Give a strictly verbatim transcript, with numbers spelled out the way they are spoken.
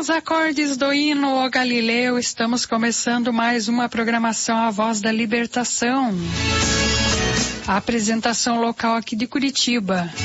Aos acordes do hino ao Galileu, estamos começando mais uma programação A Voz da Libertação. A apresentação local aqui de Curitiba.